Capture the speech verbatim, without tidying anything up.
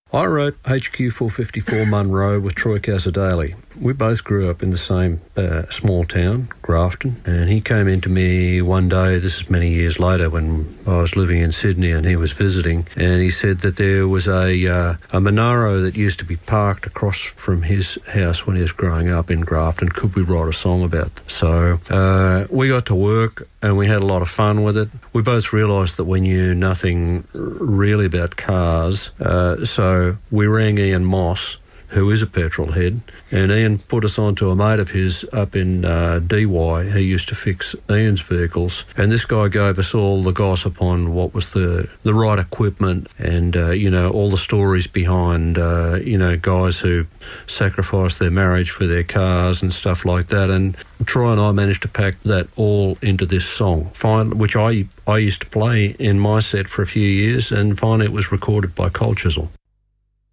I wrote H Q four fifty-four Munro with Troy Casadale. We both grew up in the same uh, small town, Grafton, and he came into me one day, this is many years later, when I was living in Sydney and he was visiting, and he said that there was a uh, a Monaro that used to be parked across from his house when he was growing up in Grafton. Could we write a song about that? So uh, we got to work and we had a lot of fun with it. We both realised that we knew nothing really about cars, uh, so we rang Ian Moss, who is a petrol head, and Ian put us on to a mate of his up in uh, D Y. He used to fix Ian's vehicles, and this guy gave us all the gossip on what was the, the right equipment and, uh, you know, all the stories behind, uh, you know, guys who sacrificed their marriage for their cars and stuff like that. And Troy and I managed to pack that all into this song, finally, which I, I used to play in my set for a few years, and finally it was recorded by Cold Chisel.